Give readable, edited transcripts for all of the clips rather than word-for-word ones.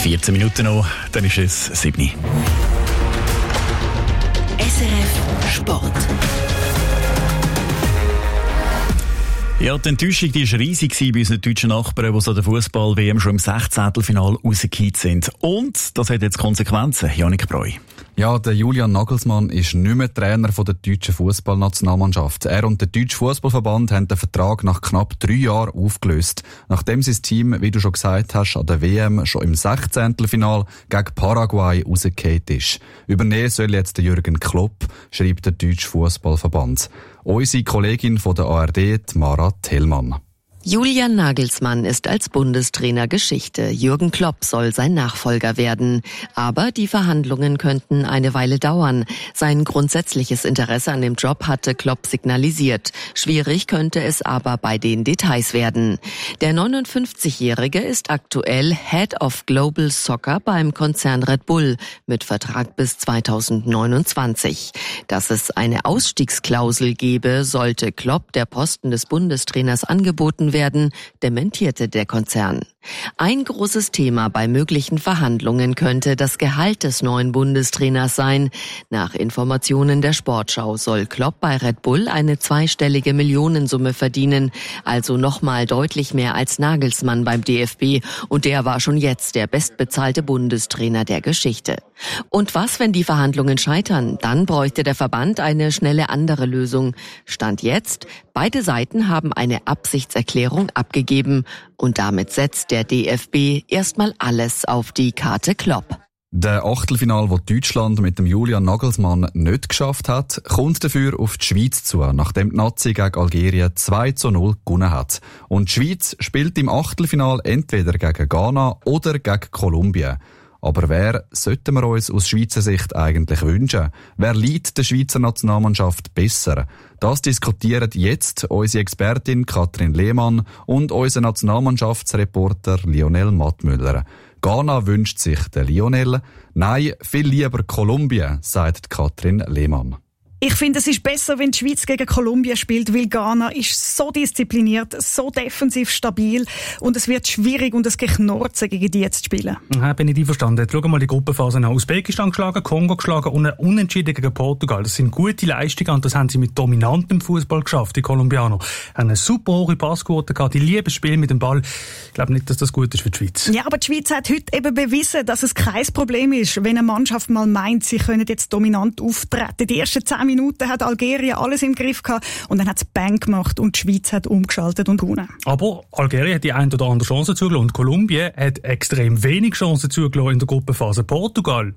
14 Minuten noch, dann ist es 7. SRF Sport. Ja, die Enttäuschung die war riesig bei unseren deutschen Nachbarn, die so der Fußball-WM schon im 16. rausgekehrt sind. Und das hat jetzt Konsequenzen. Janik Breu. Ja, der Julian Nagelsmann ist nicht mehr Trainer der deutschen Fußballnationalmannschaft. Er und der Deutsche Fußballverband haben den Vertrag nach knapp 3 Jahren aufgelöst. Nachdem sein Team, wie du schon gesagt hast, an der WM schon im 16. gegen Paraguay rausgefallen ist. Übernehmen soll jetzt der Jürgen Klopp, schreibt der Deutsche Fußballverband. Unsere Kollegin von der ARD, Mara Tellmann. Julian Nagelsmann ist als Bundestrainer Geschichte. Jürgen Klopp soll sein Nachfolger werden. Aber die Verhandlungen könnten eine Weile dauern. Sein grundsätzliches Interesse an dem Job hatte Klopp signalisiert. Schwierig könnte es aber bei den Details werden. Der 59-Jährige ist aktuell Head of Global Soccer beim Konzern Red Bull mit Vertrag bis 2029. Dass es eine Ausstiegsklausel gebe, sollte Klopp der Posten des Bundestrainers angeboten werden, dementierte der Konzern. Ein großes Thema bei möglichen Verhandlungen könnte das Gehalt des neuen Bundestrainers sein. Nach Informationen der Sportschau soll Klopp bei Red Bull eine zweistellige Millionensumme verdienen, also nochmal deutlich mehr als Nagelsmann beim DFB, und der war schon jetzt der bestbezahlte Bundestrainer der Geschichte. Und was, wenn die Verhandlungen scheitern? Dann bräuchte der Verband eine schnelle andere Lösung. Stand jetzt, beide Seiten haben eine Absichtserklärung abgegeben und damit setzt der DFB erstmal alles auf die Karte Klopp. Der Achtelfinal, das Deutschland mit dem Julian Nagelsmann nicht geschafft hat, kommt dafür auf die Schweiz zu, nachdem die Nazi gegen Algerien 2:0 gewonnen hat. Und die Schweiz spielt im Achtelfinal entweder gegen Ghana oder gegen Kolumbien. Aber wer sollten wir uns aus Schweizer Sicht eigentlich wünschen? Wer liegt der Schweizer Nationalmannschaft besser? Das diskutieren jetzt unsere Expertin Katrin Lehmann und unser Nationalmannschaftsreporter Lionel Mattmüller. Ghana wünscht sich der Lionel. Nein, viel lieber Kolumbien, sagt Katrin Lehmann. Ich finde, es ist besser, wenn die Schweiz gegen Kolumbien spielt, weil Ghana ist so diszipliniert, so defensiv stabil und es wird schwierig und es Geknurzen gegen die jetzt zu spielen. Ja, bin ich einverstanden. Jetzt schauen wir mal die Gruppenphase an. Usbekistan geschlagen, Kongo geschlagen und Unentschieden gegen Portugal. Das sind gute Leistungen und das haben sie mit dominantem Fußball geschafft, die Kolumbianer. Haben eine super hohe Passquote gehabt, die lieben Spiel mit dem Ball. Ich glaube nicht, dass das gut ist für die Schweiz. Ja, aber die Schweiz hat heute eben bewiesen, dass es kein Problem ist, wenn eine Mannschaft mal meint, sie können jetzt dominant auftreten. Die ersten 10 Minuten hat Algerien alles im Griff gehabt und dann hat es Bang gemacht und die Schweiz hat umgeschaltet und gewonnen. Aber Algerien hat die ein oder andere Chance zugelassen und Kolumbien hat extrem wenig Chancen zugelassen in der Gruppenphase. Portugal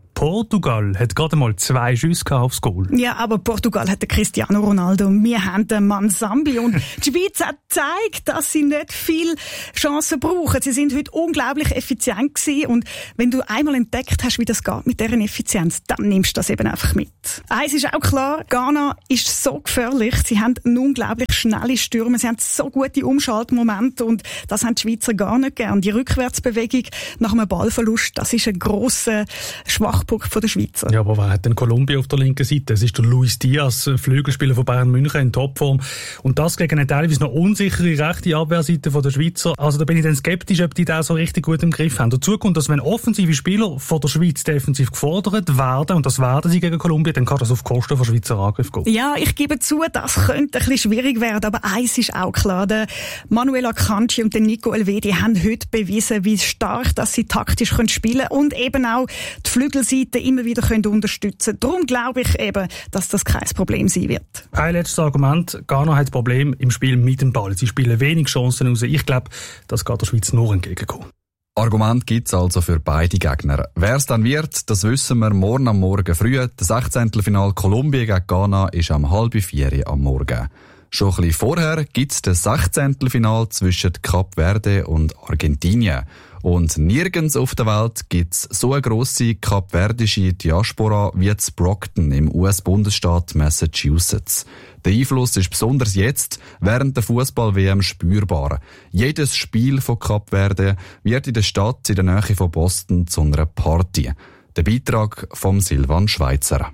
hat gerade mal 2 Schüsse aufs Goal. Ja, aber Portugal hat den Cristiano Ronaldo und wir haben den Mansambi und die Schweiz hat gezeigt, dass sie nicht viel Chancen brauchen. Sie sind heute unglaublich effizient gewesen und wenn du einmal entdeckt hast, wie das geht mit deren Effizienz, dann nimmst du das eben einfach mit. Eins ist auch klar, Ghana ist so gefährlich. Sie haben unglaublich schnelle Stürme, sie haben so gute Umschaltmomente und das haben die Schweizer gar nicht gern. Die Rückwärtsbewegung nach einem Ballverlust, das ist ein grosser Schwachpunkt der Schweizer. Ja, aber wer hat denn Kolumbien auf der linken Seite? Es ist der Luis Diaz, Flügelspieler von Bayern München in Topform. Und das gegen eine teilweise noch unsichere rechte Abwehrseite der Schweizer. Also da bin ich dann skeptisch, ob die da so richtig gut im Griff haben. Dazu kommt, dass wenn offensive Spieler von der Schweiz defensiv gefordert werden, und das werden sie gegen Kolumbien, dann kann das auf Kosten von Schweizer Angriff gehen. Ja, ich gebe zu, das könnte ein bisschen schwierig werden, aber eins ist auch klar, der Manuel Akanji und der Nico Elvedi haben heute bewiesen, wie stark dass sie taktisch spielen können und eben auch die Flügelseite immer wieder unterstützen können. Darum glaube ich eben, dass das kein Problem sein wird. Ein letztes Argument. Ghana hat das Problem im Spiel mit dem Ball. Sie spielen wenig Chancen raus. Ich glaube, das geht der Schweiz nur entgegenkommen. Argument gibt's also für beide Gegner. Wer es dann wird, das wissen wir morgen am Morgen früh. Das 16. Final Kolumbien gegen Ghana ist am 3:30 am Morgen. Schon ein bisschen vorher gibt's das 16. Final zwischen Kap Verde und Argentinien. Und nirgends auf der Welt gibt's so eine grosse kapverdische Diaspora wie in Brockton im US-Bundesstaat Massachusetts. Der Einfluss ist besonders jetzt während der Fußball-WM spürbar. Jedes Spiel von Kap Verde wird in der Stadt in der Nähe von Boston zu einer Party. Der Beitrag von Silvan Schweitzer.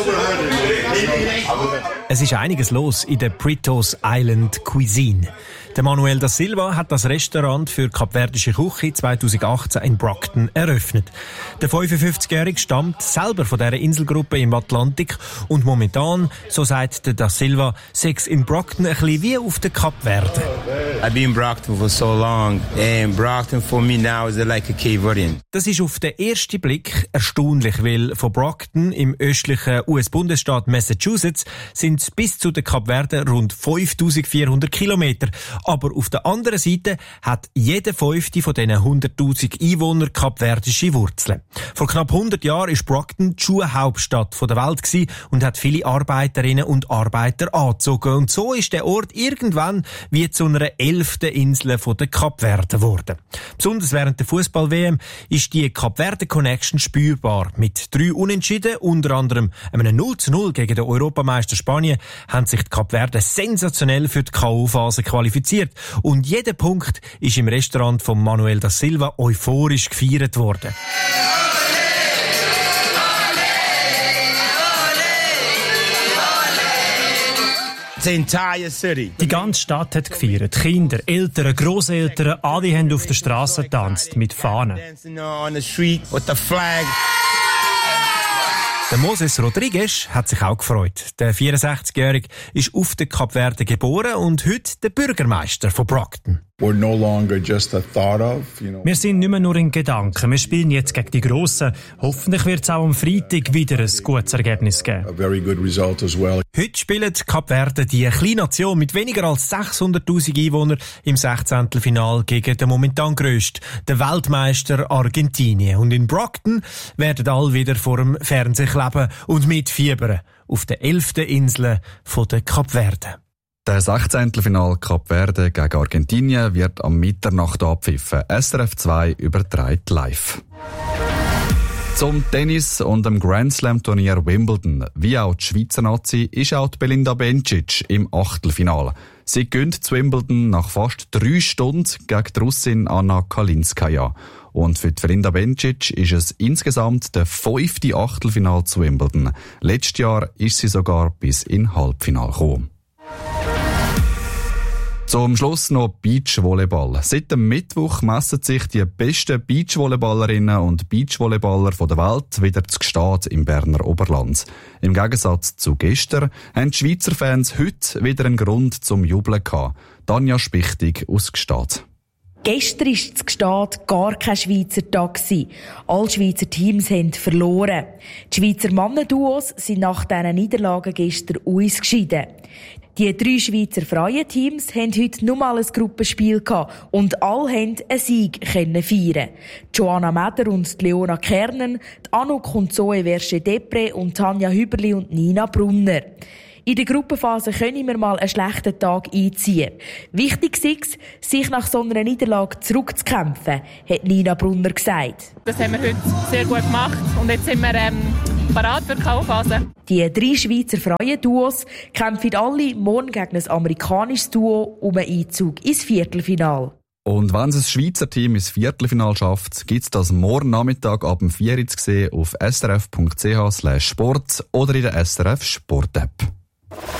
Es ist einiges los in der Britos Island Cuisine. Der Manuel da Silva hat das Restaurant für kapverdische Küche 2018 in Brockton eröffnet. Der 55-Jährige stammt selber von dieser Inselgruppe im Atlantik und momentan, so sagt der da Silva, sei es in Brockton ein bisschen wie auf der Kapverden. I've been in Brockton for so long, and Brockton for me now is like a Cape Verdean. Das ist auf den ersten Blick erstaunlich, weil von Brockton im östlichen US-Bundesstaat Massachusetts sind bis zu den Kapverden rund 5400 Kilometer. Aber auf der anderen Seite hat jeder fünfte von diesen 100.000 Einwohnern kapverdische Wurzeln. Vor knapp 100 Jahren war Brockton die Schuhhauptstadt der Welt und hat viele Arbeiterinnen und Arbeiter angezogen. Und so ist der Ort irgendwann wie zu einer 11. Insel der Kapverden geworden. Besonders während der Fußball-WM ist die Kapverden-Connection spürbar. Mit 3 Unentschieden, unter anderem einem 0:0 gegen den Europameister Spanien, haben sich die Kapverden sensationell für die K.O.-Phase qualifiziert. Und jeder Punkt ist im Restaurant von Manuel da Silva euphorisch gefeiert worden. Die ganze Stadt hat gefeiert. Kinder, Eltern, Grosseltern, alle haben auf der Straße getanzt, mit Fahnen. Der Moses Rodriguez hat sich auch gefreut. Der 64-Jährige ist auf den Kapverden geboren und heute der Bürgermeister von Brockton. Wir sind nicht mehr nur in Gedanken. Wir spielen jetzt gegen die Grossen. Hoffentlich wird es auch am Freitag wieder ein gutes Ergebnis geben. Heute spielen die Kapverden, die kleine Nation mit weniger als 600'000 Einwohnern, im 16. Finale gegen den momentan grössten, den Weltmeister Argentinien. Und in Brockton werden alle wieder vor dem Fernseher kleben und mitfiebern auf den 11. Insel der Kapverden. Der 16. Final Kapverden gegen Argentinien wird am Mitternacht abpfiffen. SRF 2 überträgt live. Zum Tennis und dem Grand Slam Turnier Wimbledon, wie auch die Schweizer Nazi, ist auch die Belinda Bencic im Achtelfinale. Sie gewinnt zu Wimbledon nach fast 3 Stunden gegen die Russin Anna Kalinskaya. Und für die Belinda Bencic ist es insgesamt der 5. Achtelfinale zu Wimbledon. Letztes Jahr ist sie sogar bis in Halbfinale gekommen. Zum Schluss noch Beachvolleyball. Seit dem Mittwoch messen sich die besten Beachvolleyballerinnen und Beachvolleyballer der Welt wieder zu Gstaad im Berner Oberland. Im Gegensatz zu gestern haben die Schweizer Fans heute wieder einen Grund zum Jubeln gehabt. Tanja Spichtig aus Gstaad. Gestern war in Gstaad gar kein Schweizer Tag. Alle Schweizer Teams haben verloren. Die Schweizer Mannenduos sind nach diesen Niederlagen gestern ausgeschieden. Die 3 Schweizer freien Teams haben heute nur mal ein Gruppenspiel gehabt und alle haben einen Sieg feiern. Joanna Meder und Leona Kernen, Anouk und Zoe Versche-Depre und Tanja Hüberli und Nina Brunner. In der Gruppenphase können wir mal einen schlechten Tag einziehen. Wichtig ist es, sich nach so einer Niederlage zurückzukämpfen, hat Nina Brunner gesagt. Das haben wir heute sehr gut gemacht und jetzt sind wir parat für die K.O.-Phase. Die 3 Schweizer freien Duos kämpfen alle morgen gegen ein amerikanisches Duo um einen Einzug ins Viertelfinale. Und wenn es ein Schweizer Team ins Viertelfinale schafft, gibt es das morgen Nachmittag ab 4 Uhr zu sehen auf srf.ch/sport oder in der SRF Sport App.